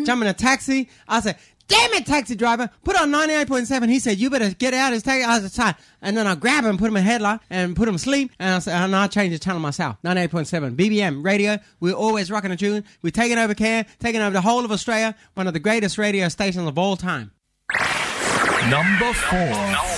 jump in a taxi. I said, damn it, taxi driver, put on 98.7. He said, you better get out of his taxi. I said, and then I grab him, put him in a headlock, and put him asleep. And I said, and I changed the channel myself. 98.7. BBM radio. We're always rocking a tune. We're taking over Cairn, taking over the whole of Australia. One of the greatest radio stations of all time. Number 4.